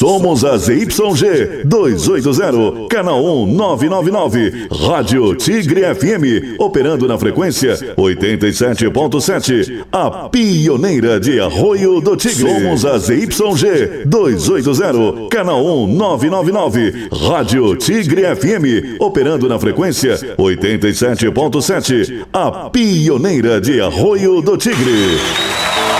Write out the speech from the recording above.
Somos a ZYG 280, canal 1999, Rádio Tigre FM, operando na frequência 87.7, a pioneira de Arroio do Tigre. Somos a ZYG 280, canal 1999, Rádio Tigre FM, operando na frequência 87.7, a pioneira de Arroio do Tigre.